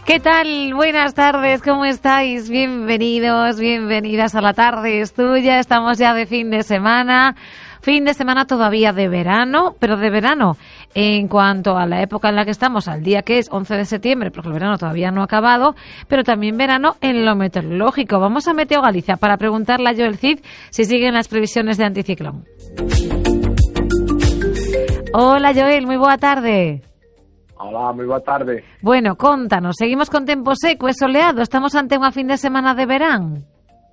¿Qué tal? Buenas tardes, ¿cómo estáis? Bienvenidos, bienvenidas a La Tarde es Tuya. Estamos ya de fin de semana todavía de verano, pero de verano en cuanto a la época en la que estamos, al día que es 11 de septiembre, porque el verano todavía no ha acabado, pero también verano en lo meteorológico. Vamos a Meteo Galicia para preguntarle a Joel Cid si siguen las previsiones de anticiclón. Hola Joel, moi boa tarde. Hola, moi boa tarde. Bueno, contanos, seguimos con tempo seco e soleado? Estamos ante unha fin de semana de verán?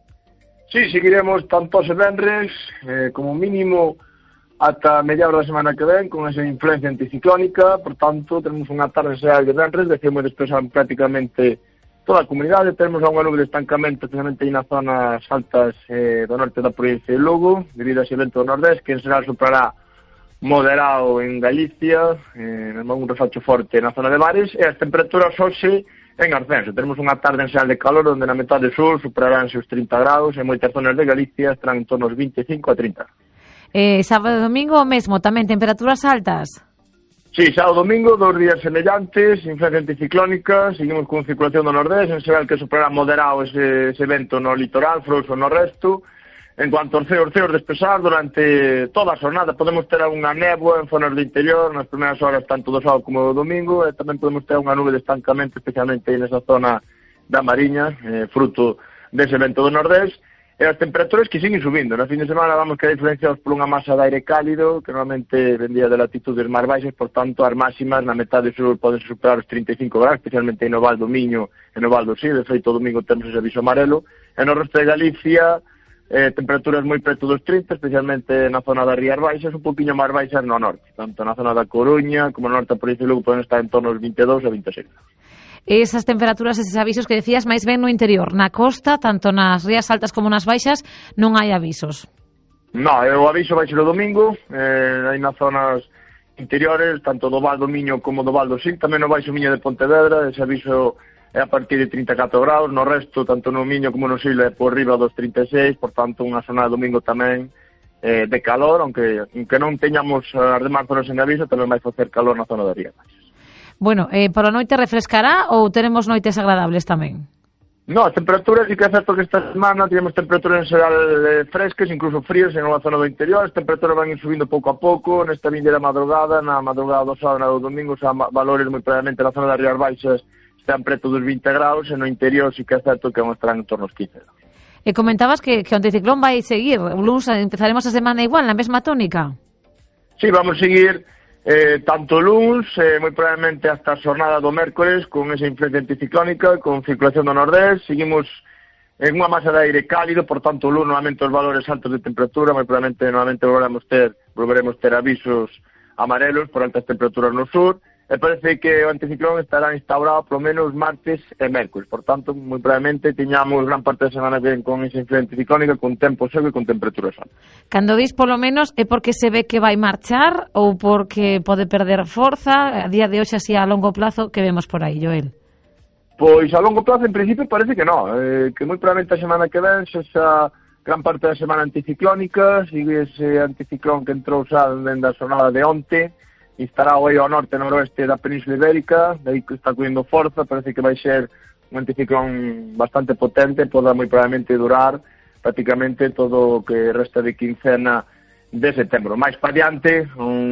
Sí, seguiremos tanto os venres como mínimo ata mediados da semana que ven con esa influencia anticiclónica. Por tanto, tenemos unha tarde xeral de venres, decimos despexar prácticamente toda a comunidade. Tenemos unha nube de estancamento, especialmente aí nas zonas altas do norte da provincia de Lugo, debido a ese vento do nordés, que en xeral superará moderado en Galicia, un refacho forte na zona de Bares, e as temperaturas hoxe en ascenso. Tenemos unha tarde en xeral de calor onde na metade sur superaránse os 30 graus, e moitas zonas de Galicia estarán en torno aos 25 a 30. Sábado e domingo o mesmo, tamén temperaturas altas? Sí, sábado e domingo, 2 días semellantes, influencia anticiclónica, seguimos con circulación do nordés, en xeral que superará moderado ese vento no litoral, frouxo no resto. En cuanto aos ceos despexar, durante toda a xornada podemos ter unha néboa en zonas do interior, nas primeiras horas tanto do sábado como do domingo, e tamén podemos ter unha nube de estancamento, especialmente nesa zona da Mariña, fruto dese vento do nordés, e as temperaturas que siguen subindo. Na fin de semana vamos quedar influenciados por unha masa de aire cálido, que normalmente vendía de latitudes máis baixas, por tanto, as máximas na metade sur poden superar os 35 graus, especialmente no Val do Miño e no Val do Sil. De feito, o domingo temos ese aviso amarelo, e no resto de Galicia, temperaturas moi preto dos 30, especialmente na zona das Rías Baixas, un poquinho máis baixas no norte, tanto na zona da Coruña como no norte da provincia de Lugo poden estar en torno aos 22 a 26 graus. Esas temperaturas, eses avisos que decías, máis ben no interior, na costa, tanto nas rías altas como nas baixas, non hai avisos? No, o aviso vai ser o domingo, aí nas zonas interiores, tanto do Val do Miño como do Val do Sil, tamén no Baixo Miño de Pontevedra, ese aviso é a partir de 34 graus, no resto, tanto no Miño como no Sil, é por riba dos 36, por tanto, unha zona de domingo tamén de calor, aunque non teñamos as demás zonas en aviso, tamén vai facer calor na zona de Rías Baixas. Bueno, por a noite refrescará ou teremos noites agradables tamén? No, as temperaturas, sí que é certo que esta semana tivemos temperaturas en xeral frescas, incluso frías en unha zona do interior. As temperaturas van ir subindo pouco a pouco, nesta vindeira madrugada, na madrugada do sábado e do domingo, xa valores moi previamente na zona das Rías Baixas están preto dos 20 graus, e no interior sí que é certo que vamos estar en torno aos 15 graus. E comentabas que o anticiclón vai seguir, o luns empezaremos a semana igual, na mesma tónica? Sí, vamos seguir tanto luns, moi probablemente hasta a xornada do mércores, con esa influencia anticiclónica, con circulación do nordés. Seguimos en unha masa de aire cálido, por tanto, o luns novamente os valores altos de temperatura, moi probablemente novamente volveremos ter avisos amarelos por altas temperaturas no sur, e parece que o anticiclón estará instaurado polo menos martes e mércores. Por tanto, moi probablemente teñamos gran parte da semana que ven con esa influencia anticiclónica, con tempo seco e con temperaturas altas. Cando dis polo menos, é porque se ve que vai marchar ou porque pode perder forza? A día de hoxe, así a longo plazo, que vemos por aí, Joel? Pois a longo plazo, en principio, parece que non, que moi probablemente a semana que ven xa gran parte da semana anticiclónica, sigue ese anticiclón que entrou xa dende a xornada de onte, estará hoy ao norte e noroeste da Península Ibérica, de aí que está cogiendo forza, parece que vai ser un anticiclón bastante potente, poda moi probablemente durar prácticamente todo o que resta de quincena de setembro. Mais pa diante,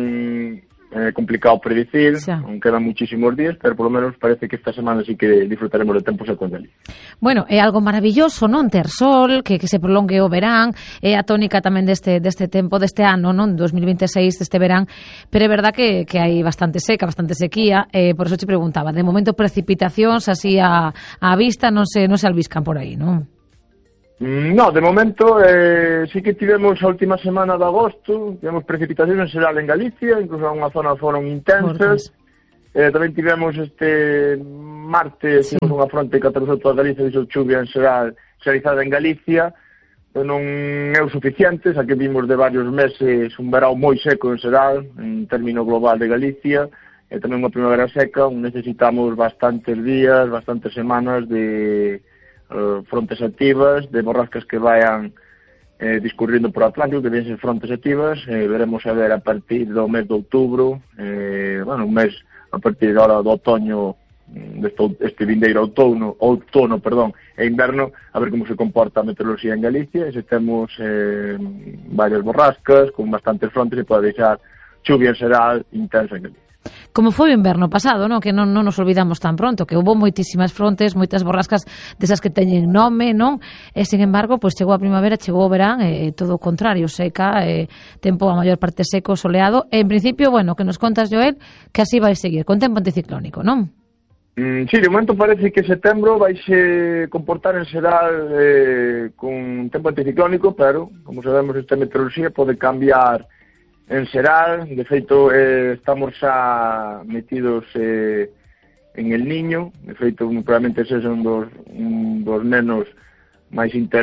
complicado predicir, quedan muchísimos días, pero por lo menos parece que esta semana sí que disfrutaremos de tempo seco en Galicia. Bueno, é algo maravilloso, non? Ter sol, que se prolongue o verán, é a tónica tamén deste tempo, deste ano, non? 2026, deste verán, pero é verdad que hai bastante seca, bastante sequía, por eso te preguntaba, de momento precipitacións así a vista non se albiscan por aí, non? No, de momento sí que tivemos a última semana de agosto, tivemos precipitacións en xeral en Galicia, incluso en unha zona foron intensas. Tamén tivemos este martes, tivemos unha fronte que atravesou toda Galicia, dixo chuvia en xeral xerizada en Galicia, pero non é o suficiente, xa que vimos de varios meses un verão moi seco en xeral, en término global de Galicia, e tamén unha primavera seca, necesitamos bastantes días, bastantes semanas de frontes activas, de borrascas que vayan discurrindo por Atlántico, que deben ser frontes activas. Veremos a ver a partir do mes de outubro, un mes a partir da hora do otoño este vindeiro outono, e inverno, a ver como se comporta a meteoroloxía en Galicia, e se temos varias borrascas, con bastantes frontes, e pode deixar chuvia en xeral intensa en Galicia. Como foi o inverno pasado, non? Que non nos olvidamos tan pronto, que houve moitísimas frontes, moitas borrascas desas que teñen nome, non? E, sin embargo, pois chegou a primavera, chegou o verán, e todo o contrario, seca, tempo a maior parte seco, soleado, e, en principio, bueno, que nos contas, Joel, que así vai seguir, con tempo anticiclónico, non? Sí, de momento parece que setembro vaise comportar en xeral con tempo anticiclónico, pero, como sabemos, esta meteoroloxía pode cambiar en xeral. De feito, estamos xa metidos en El Niño. De feito, probablemente ese é un dos nenos máis interesantes